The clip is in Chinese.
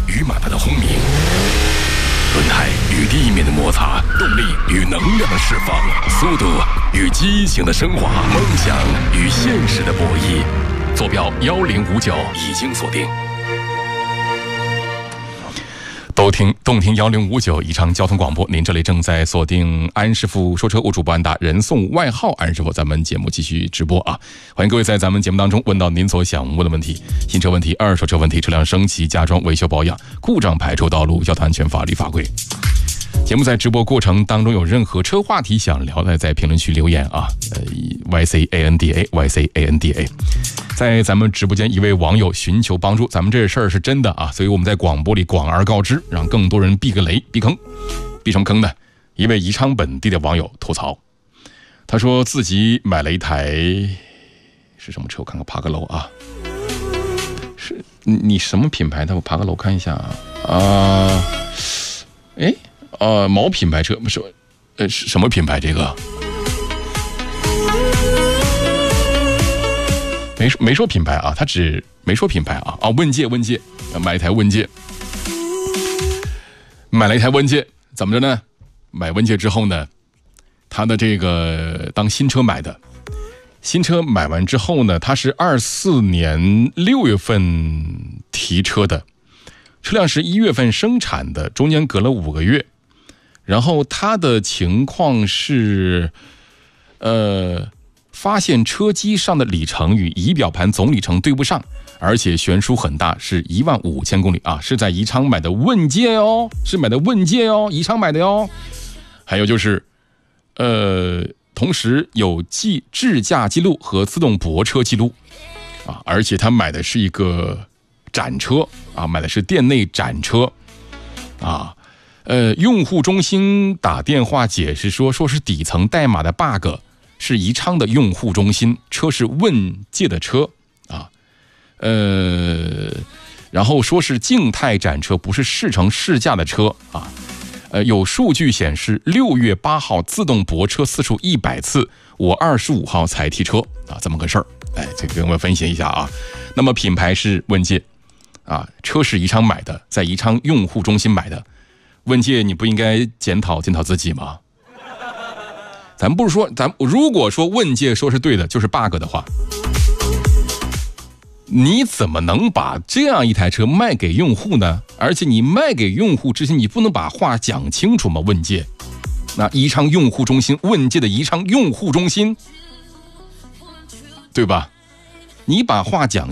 与马达的轰鸣，轮胎与地面的摩擦，动力与能量的释放，速度与激情的升华，梦想与现实的博弈。坐标1059已经锁定。动听1059宜昌交通广播，您这里正在锁定安师傅说车，我主播安达，人送外号安师傅。咱们节目继续直播啊！欢迎各位在咱们节目当中问到您所想问的问题，新车问题、二手车问题、车辆升级、加装、维修保养、故障排除道路、交通安全、法律法规。节目在直播过程当中有任何车话题想聊的，在评论区留言啊，YCANDA。在咱们直播间一位网友寻求帮助，咱们这事儿是真的啊，所以我们在广播里广而告之，让更多人避个雷、避坑。避什么坑呢？一位宜昌本地的网友吐槽，他说自己买了一台是什么车？我看看，爬个楼啊，是你什么品牌的？我爬个楼看一下啊。某品牌车不是，什么品牌这个？没说品牌啊，他只没说品牌啊。问界，买一台问界，买了一台问界，怎么着呢？买问界之后呢，他的这个当新车买的，新车买完之后呢，他是24年6月份提车的，车辆是1月份生产的，中间隔了5个月。然后他的情况是，发现车机上的里程与仪表盘总里程对不上，而且悬殊很大，是15000公里啊，是在宜昌买的问界哦，宜昌买的哟。还有就是，同时有智驾记录和自动泊车记录啊，而且他买的是一个展车啊，买的是店内展车啊。用户中心打电话解释说是底层代码的 bug， 是宜昌的用户中心，车是问界的车啊，然后说是静态展车，不是试乘试驾的车啊。有数据显示6月8号自动泊车次数100次，我25号才提车啊，这么个事儿。这个跟我们分析一下啊。那么品牌是问界啊，车是宜昌买的，在宜昌用户中心买的。问界，你不应该检讨自己吗？咱不是说，如果说问界说是对的，就是 bug 的话，你怎么能把这样一台车卖给用户呢？而且你卖给用户之前，你不能把话讲清楚吗？问界，那宜昌用户中心，问界的宜昌用户中心，对吧？你把话讲